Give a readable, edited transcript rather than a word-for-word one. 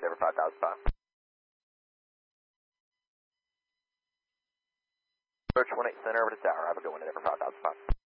Endeavor 5005. Approach 18 Center over to Tower. Have a good one, Endeavor 5005.